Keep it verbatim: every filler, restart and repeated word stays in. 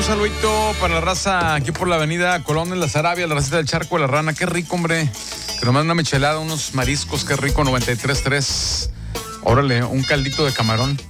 saludito para la raza aquí por la avenida Colón en la Sarabia, la racita del Charco de la Rana. Qué rico, hombre. Que nos manda una michelada, unos mariscos, qué rico, noventa y tres punto tres. Órale, un caldito de camarón.